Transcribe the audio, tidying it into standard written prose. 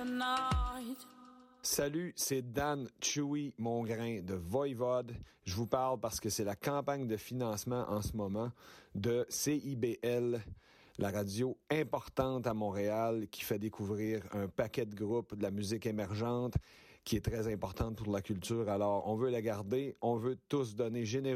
Salut, c'est Dan Chewy Mongrain de Voivode. Je vous parle parce que c'est la campagne de financement en ce moment de CIBL, la radio importante à Montréal qui fait découvrir un paquet de groupes de la musique émergente qui est très importante pour la culture. Alors, on veut la garder, on veut tous donner généreusement